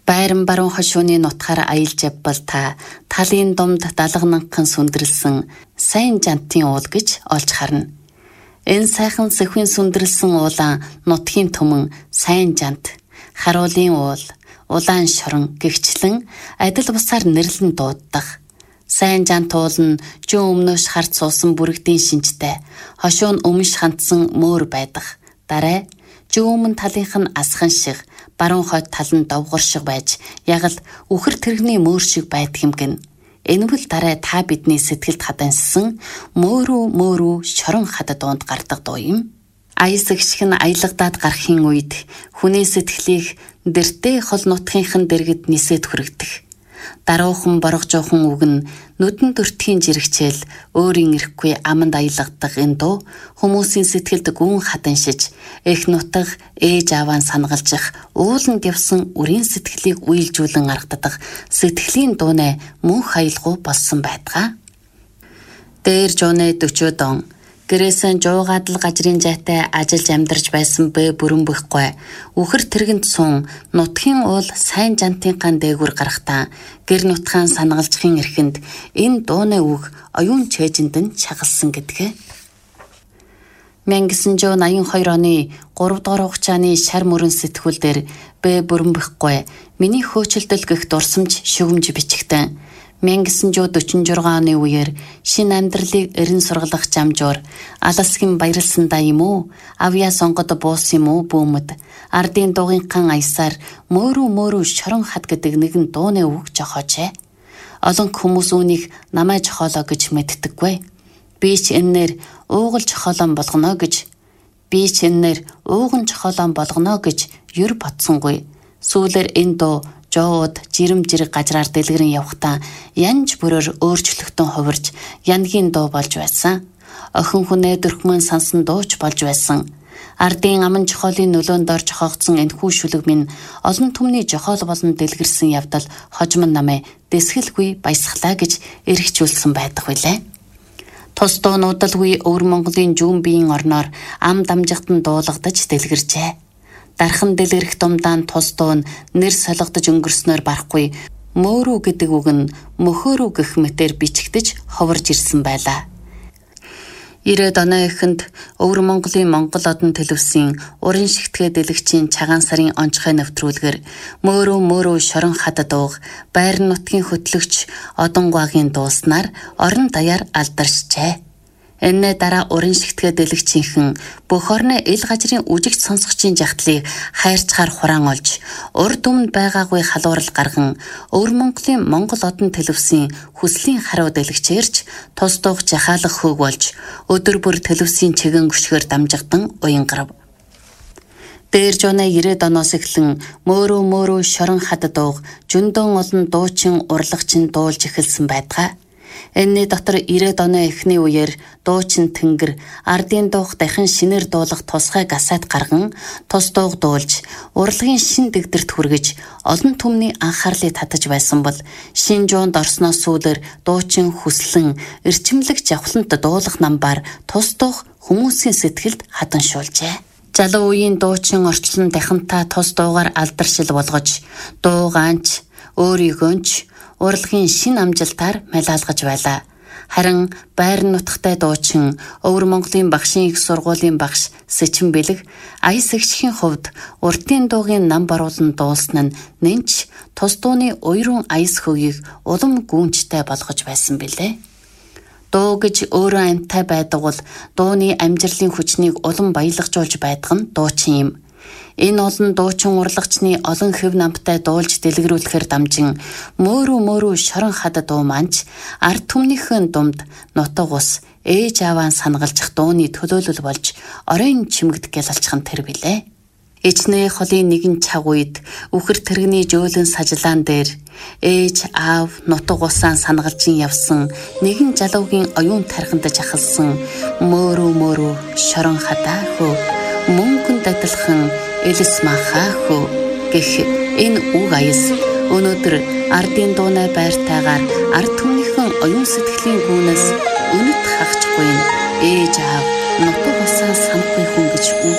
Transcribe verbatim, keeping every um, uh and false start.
Байран баруун хошууны нутгаар аялж явбал та талын думд далгананхан сүндэрлсэн сайн жантын уул гэж олж харна. Энэ сайхан сэхвийн сүндэрлсэн уулан нутгийн түмэн сайн жант, харуулын уул, улаан шорон гэгчлэн адил бусаар нэрлэн дууддаг. Сайн жант уул нь жин өмнөөш харц суусан бүрэгдийн шинжтэй, хошуу нь өмш хандсан мөөр байдаг. Дараа жин өмнө талынх нь асхан шиг, баруун хойд тал нь довгор шиг байж, яг л үхэр тэрэгний мөөр шиг байдаг юм гин. Энэвэл дараа та бидний сэтгэлд хаданссан мөөрүү мөөрүү шорон хад дуунд гардаг дуу юм. Аяс гიშг нь аялгадаад гарахын үед хүний сэтгэлийг дэртэй хол нутгийнхэн дэргэд нисээд хүрэгдэх. Даруухан боргожуухан үг нь нүдэн төртгийн жирэгчээл өөрийн ирэхгүй аманд аялгадаг энэ дуу хүмүүсийн сэтгэлд гүн хатаншиж эх нутаг ээж ааваа санагалжих уулан гявсан үрийн сэтгэлийг үйлжүүлэн аргадаг сэтгэлийн дуунай мөнх аялгуу болсон байдгаа. Дээр жууны дөрвөн он гэрээсэн жуугаадл гажрын жайтай ажиллаж амьдарч байсан бэ бүрэн бүхгүй үхэр тэргэнд сун нутгийн уул сайн жантын ган дээгүр гарахтаа гэр нутгаан санагалжихын эрхэнд энэ дууны үг оюун чэйжинд нь чагалсан гэдгээ. мянга девятьсот восемьдесят two оны гурав дугаар хугацааны шар мөрөн сэтгүүлдэр бэ бүрэн бүхгүй миний хөөцөлдөл гэх дурсамж шүгэмж бичгтэн мянга девятьсот forty-six оны үеэр шинэ амьдралыг эрен сургалах жамжуур аласгийн баярлсандаа юм уу авьяа сонгод буус юм уу бүүмэд ардын дугинхан аясаар мөөрүү мөөрүү шорон хад гэдэг нэгэн дууны үг жохоочээ. Олон хүмүүс үүнийг намаа жохоолоо гэж мэддэггүй. Би ч энээр уугал жохоолон болгоно гэж би ч энээр ууган жохоолон болгоно гэж юр ботсонгүй. Сүүлээр энэ дуу жоод жирэм жирэг гажраар дэлгэрэн явхтаа янж бүрээр өөрчлөгтөн хувирж янгийн дуу болж байсан. Охин хүнээ дөрхмөн сансан дууч болж байсан. Ардын аман жохоолын нөлөөнд орж хогцсон энэхүү шүлэг минь олон түмний жохоол болон дэлгэрсэн явдал хожим намээ дэсгэлгүй баясгалаа гэж эргчүүлсэн байдаг билээ. Тус дуунуудалгүй өвөр Монголын жүүн биеийн орноор ам дамжигтан дуулгадаж дэлгэржээ. Дархан дэлгэрэх думдаан тус дуун нэр солигдож өнгөрснөөр барахгүй мөөрүү гэдэг үг нь мөхөөрүү гэх мэтээр бичигдэж ховорж ирсэн байлаа. Ирээд оны эхэнд өвөр Монголын Монгол одон төлөвсөн уран шигтгээ дэлгчийн цагаан сарын онцгой нэвтрүүлгээр мөөрүү мөөрүү шорон хад дууг байр нутгийн хөтлөгч одон гуагийн дууснаар орон даяар алдаршжээ. Энэ дараа уран шигтгээ дэлгчийнхэн бүх орны ил гажрын үжигч сонсогчийн жагтлыг хайрцгаар хураан олж урд өмнө байгаагүй халуурал гарган өвөр Монголын Монгол одон төлөвсөн хүслийн харуу дэлгчээрч тус дуух жахаалах хөг болж өдөр бүр төлөвсөн чигэн гүшгээр дамжигдан уянгарав. Дээр жууны девяносто оноос эхлэн мөөрүү мөөрүү шорон хад дууг жүндөн олон дуучин урлагчин дуулж эхэлсэн байдгаа. Энэний дотор девяносто оны эхний үеэр дуучин тэнгэр ардын дуух дахин шинээр дуулах тусгай гасаад гарган тус дууг дуулж урлагийн шин дэгдэрт хүргэж олон түмний анхаарлыг татаж байсан бол шин жуунд орсноос сүүлээр дуучин хүслэн эрчимлэг жавхлант дуулах намбаар тус дуух хүмүүсийн сэтгэлд хатаншуулжээ. Залуу үеийн дуучин орчлон дахинтаа тус дуугаар алдаршил болгож дуугаанч өөрийгөөч урлагийн шин амжилтаар малаалгаж байлаа. Харин байр нутагтай дуучин өвөр Монголын багшийн их сургуулийн багш Сэчин Бэлэг аяс эгшхийн хувьд уртын дуугийн нам баруулан дуулсан нь нэнч тус дууны уйрын аяс хөгийг улам гүнчтэй болгож байсан билээ. Дуу гэж өөрөө амьтай байдаг бол дууны амжилтын хүчнийг улам баялагжуулж байдаг нь дуучин юм. Энэ олон дуучин урлагчны олон хэв намтай дуулж дэлгэрүүлэхээр дамжин мөөрүү мөөрүү шорон хад дуу манч ард түмнийхэн думд нутаг ус ээж ааваа санагалжих дууны төлөөлөл болж оройн чимэгд гялалчхан тэр билээ. Ичнээ холын нэгэн цаг үед үхэр тэрэгний жөөлөн сажлаан дээр ээж аав нутаг усаа санагалжин явсан нэгэн залуугийн оюун тархиндаж ахалсан мөөрүү мөөрүү шорон хадаа хөө мөнгөнд адилхан элэс махаа хөө гэх энэ үг аяс өнөөдөр ардын дуунай байртайгаар ард түмнийхэн оюун сэтгэлийн гүнээс өнөд хагчгүй ээж аав нутаг усаа санахгүй хүн гэж